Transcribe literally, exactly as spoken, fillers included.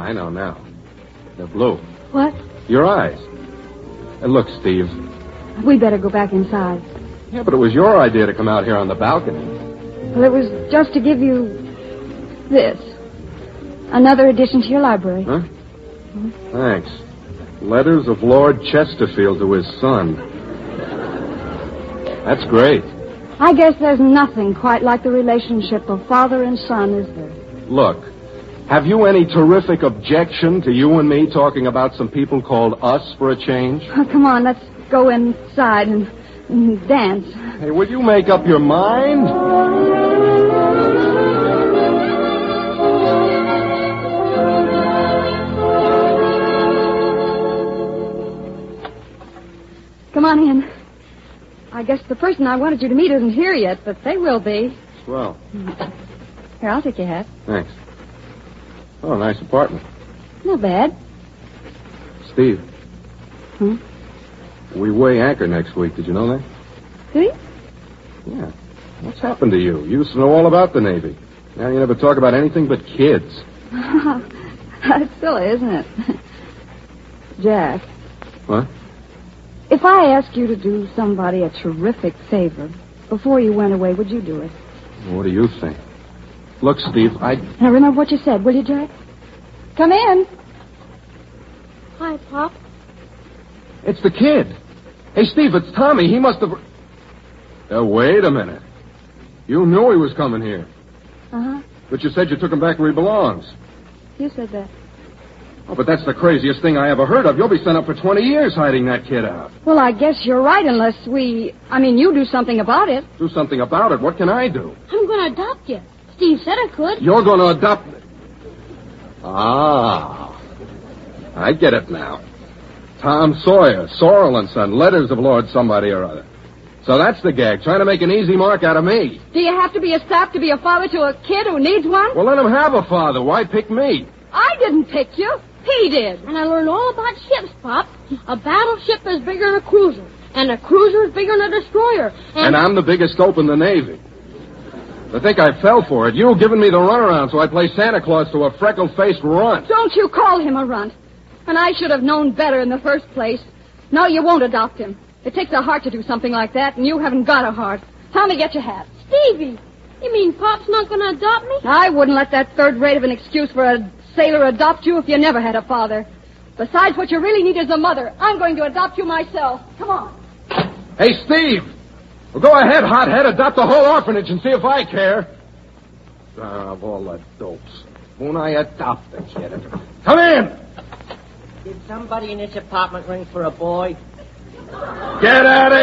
I know now. They're blue. What? Your eyes. And look, Steve. We better go back inside. Yeah, but it was your idea to come out here on the balcony. Well, it was just to give you this. Another addition to your library. Huh? Hmm? Thanks. Letters of Lord Chesterfield to his son. That's great. I guess there's nothing quite like the relationship of father and son, is there? Look, have you any terrific objection to you and me talking about some people called us for a change? Oh, come on, let's go inside and, and dance. Hey, will you make up your mind? Come on in. I guess the person I wanted you to meet isn't here yet, but they will be. Swell. Here, I'll take your hat. Thanks. Oh, nice apartment. Not bad. Steve. Hmm? We weigh anchor next week. Did you know that? Did he? Yeah. What's happened to you? You used to know all about the Navy. Now you never talk about anything but kids. That's silly, isn't it? Jack. What? If I asked you to do somebody a terrific favor before you went away, would you do it? What do you think? Look, Steve, I... Now, remember what you said, will you, Jack? Come in. Hi, Pop. It's the kid. Hey, Steve, it's Tommy. He must have... Uh, wait a minute. You knew he was coming here. Uh-huh. But you said you took him back where he belongs. You said that. Oh, but that's the craziest thing I ever heard of. You'll be sent up for twenty years hiding that kid out. Well, I guess you're right, unless we... I mean, you do something about it. Do something about it? What can I do? I'm going to adopt you. Steve said I could. You're going to adopt me? Ah. I get it now. Tom Sawyer, Sorrel and Son, letters of Lord somebody or other. So that's the gag, trying to make an easy mark out of me. Do you have to be a sap to be a father to a kid who needs one? Well, let him have a father. Why pick me? I didn't pick you. He did. And I learned all about ships, Pop. A battleship is bigger than a cruiser. And a cruiser is bigger than a destroyer. And, and I'm the biggest scope in the Navy. I think I fell for it. You giving me the runaround so I play Santa Claus to a freckle-faced runt. Don't you call him a runt. And I should have known better in the first place. No, you won't adopt him. It takes a heart to do something like that, and you haven't got a heart. Tommy, get your hat. Stevie, you mean Pop's not going to adopt me? I wouldn't let that third rate of an excuse for a sailor adopt you if you never had a father. Besides, what you really need is a mother. I'm going to adopt you myself. Come on. Hey, Steve. Well, go ahead, hothead. Adopt the whole orphanage and see if I care. Ah, of all the dopes. Won't I adopt the kid? Come in. Did somebody in this apartment ring for a boy? Get out of